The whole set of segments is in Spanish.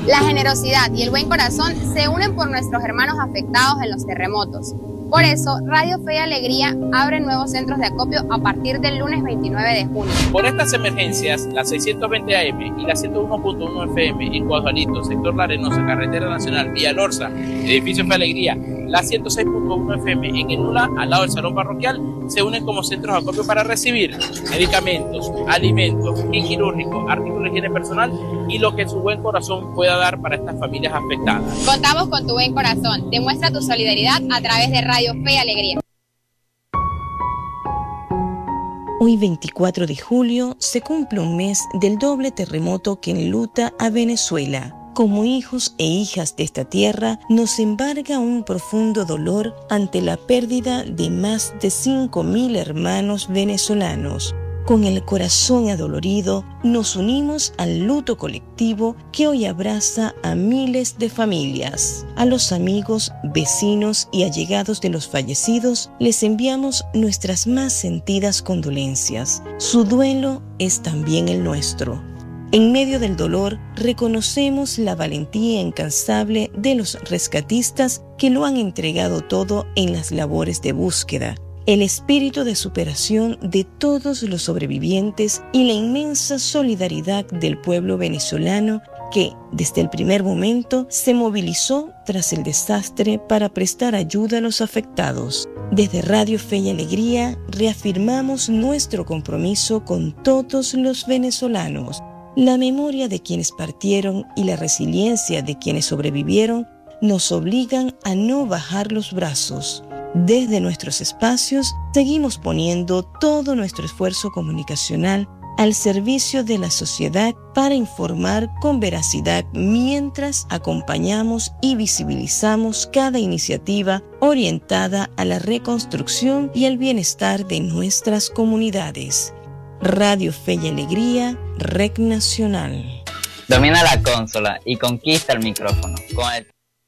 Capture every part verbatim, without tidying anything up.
La generosidad y el buen corazón se unen por nuestros hermanos afectados en los terremotos. Por eso, Radio Fe y Alegría abre nuevos centros de acopio a partir del lunes veintinueve de junio. Por estas emergencias, la seiscientos veinte A M y la ciento uno punto uno F M en Guadualito, sector La Arenosa, Carretera Nacional, Villa Lorza, edificio Fe y Alegría, la ciento seis punto uno F M en el Nula, al lado del Salón Parroquial, se unen como centros de acopio para recibir medicamentos, alimentos, kit quirúrgico, artículos de higiene personal y lo que su buen corazón pueda dar para estas familias afectadas. Contamos con tu buen corazón. Demuestra tu solidaridad a través de Radio Fe y Alegría. Hoy veinticuatro de julio se cumple un mes del doble terremoto que enluta a Venezuela. Como hijos e hijas de esta tierra, nos embarga un profundo dolor ante la pérdida de más de cinco mil hermanos venezolanos. Con el corazón adolorido, nos unimos al luto colectivo que hoy abraza a miles de familias. A los amigos, vecinos y allegados de los fallecidos, les enviamos nuestras más sentidas condolencias. Su duelo es también el nuestro. En medio del dolor, reconocemos la valentía incansable de los rescatistas que lo han entregado todo en las labores de búsqueda, el espíritu de superación de todos los sobrevivientes y la inmensa solidaridad del pueblo venezolano que, desde el primer momento, se movilizó tras el desastre para prestar ayuda a los afectados. Desde Radio Fe y Alegría, reafirmamos nuestro compromiso con todos los venezolanos. La memoria de quienes partieron y la resiliencia de quienes sobrevivieron nos obligan a no bajar los brazos. Desde nuestros espacios, seguimos poniendo todo nuestro esfuerzo comunicacional al servicio de la sociedad para informar con veracidad mientras acompañamos y visibilizamos cada iniciativa orientada a la reconstrucción y el bienestar de nuestras comunidades. Radio Fe y Alegría, Red Nacional. Domina la consola y conquista el micrófono. Con el...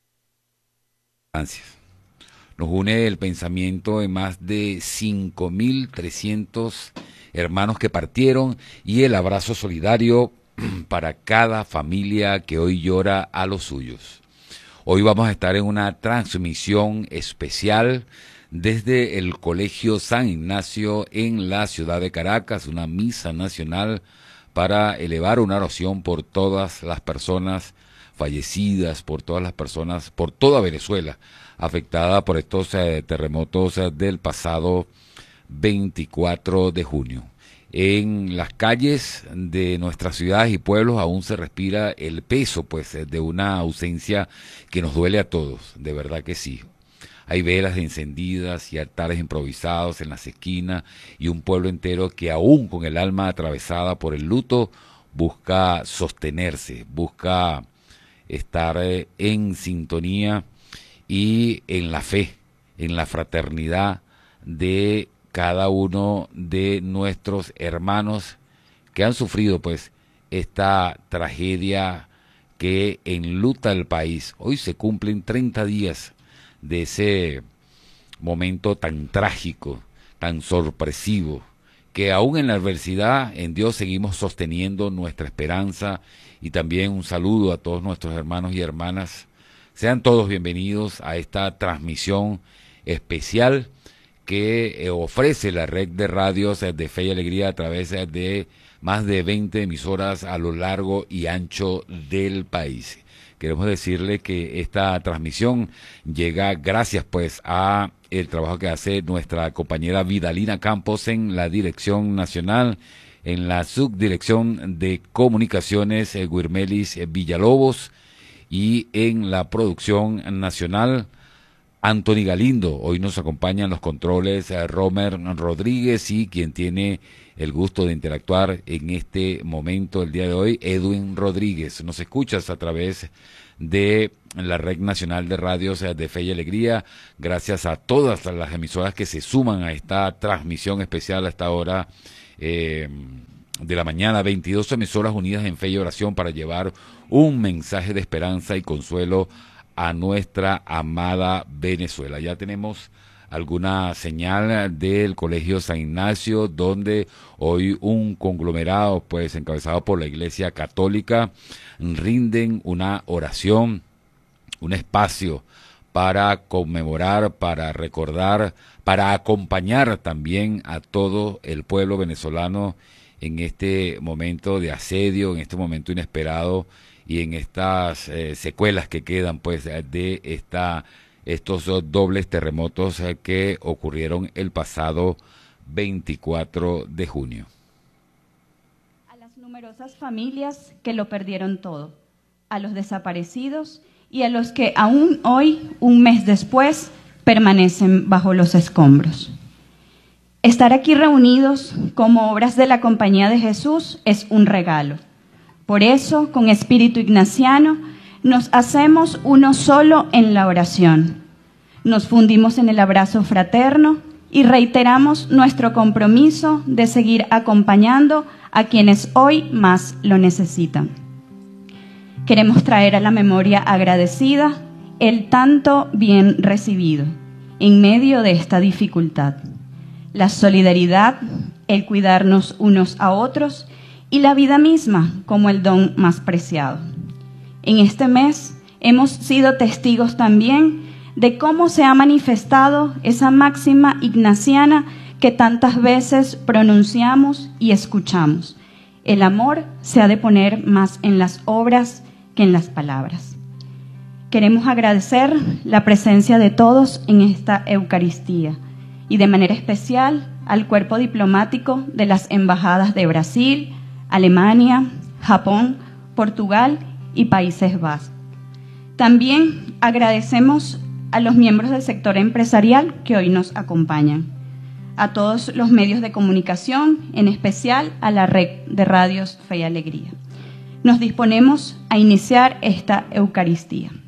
Nos une el pensamiento de más de cinco mil trescientos hermanos que partieron y el abrazo solidario para cada familia que hoy llora a los suyos. Hoy vamos a estar en una transmisión especial desde el Colegio San Ignacio en la ciudad de Caracas, una misa nacional para elevar una oración por todas las personas fallecidas, por todas las personas, por toda Venezuela, afectada por estos eh, terremotos eh, del pasado veinticuatro de junio. En las calles de nuestras ciudades y pueblos aún se respira el peso pues de una ausencia que nos duele a todos, de verdad que sí. Hay velas encendidas y altares improvisados en las esquinas y un pueblo entero que aún con el alma atravesada por el luto busca sostenerse, busca estar eh, en sintonía y en la fe, en la fraternidad de cada uno de nuestros hermanos que han sufrido pues esta tragedia que enluta el país. Hoy se cumplen treinta días de ese momento tan trágico, tan sorpresivo, que aún en la adversidad en Dios seguimos sosteniendo nuestra esperanza. Y también un saludo a todos nuestros hermanos y hermanas. Sean todos bienvenidos a esta transmisión especial que eh, ofrece la red de radios de Fe y Alegría a través de más de veinte emisoras a lo largo y ancho del país. Queremos decirle que esta transmisión llega gracias pues a el trabajo que hace nuestra compañera Vidalina Campos en la dirección nacional, en la subdirección de comunicaciones eh, Guirmelis eh, Villalobos y en la producción nacional Anthony Galindo. Hoy nos acompañan los controles eh, Romer Rodríguez y quien tiene el gusto de interactuar en este momento, el día de hoy, Edwin Rodríguez. Nos escuchas a través de la Red Nacional de Radios de Fe y Alegría. Gracias a todas las emisoras que se suman a esta transmisión especial a esta hora eh, de la mañana. veintidós emisoras unidas en fe y oración para llevar un mensaje de esperanza y consuelo a nuestra amada Venezuela. Ya tenemos alguna señal del Colegio San Ignacio, donde hoy un conglomerado, pues encabezado por la Iglesia Católica, rinden una oración, un espacio para conmemorar, para recordar, para acompañar también a todo el pueblo venezolano en este momento de asedio, en este momento inesperado y en estas eh, secuelas que quedan pues de esta estos dos dobles terremotos eh, que ocurrieron el pasado veinticuatro de junio. A las numerosas familias que lo perdieron todo, a los desaparecidos y a los que aún hoy, un mes después, permanecen bajo los escombros. Estar aquí reunidos como obras de la Compañía de Jesús es un regalo. Por eso, con espíritu ignaciano, nos hacemos uno solo en la oración. Nos fundimos en el abrazo fraterno y reiteramos nuestro compromiso de seguir acompañando a quienes hoy más lo necesitan. Queremos traer a la memoria agradecida el tanto bien recibido en medio de esta dificultad. La solidaridad, el cuidarnos unos a otros y la vida misma como el don más preciado. En este mes hemos sido testigos también de cómo se ha manifestado esa máxima ignaciana que tantas veces pronunciamos y escuchamos. El amor se ha de poner más en las obras que en las palabras. Queremos agradecer la presencia de todos en esta Eucaristía y de manera especial al cuerpo diplomático de las embajadas de Brasil, Alemania, Japón, Portugal y Países Bajos. También agradecemos a los miembros del sector empresarial que hoy nos acompañan, a todos los medios de comunicación, en especial a la red de radios Fe y Alegría. Nos disponemos a iniciar esta Eucaristía.